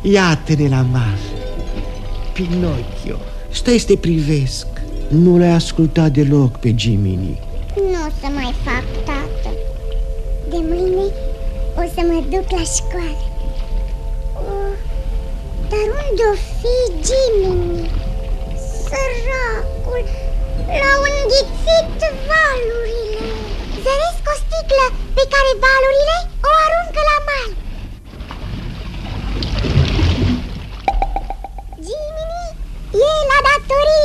Iată-ne la mare. Pinocchio, stai să te privesc. Nu l-ai ascultat deloc pe Jiminy. Nu o să mai fac, tată. De mâine o să mă duc la școală. Dar unde-o fi Jiminy? Săracul, l-au înghițit valurile. Zăresc o sticlă pe care valurile o aruncă la mal. Jiminy e la datorie.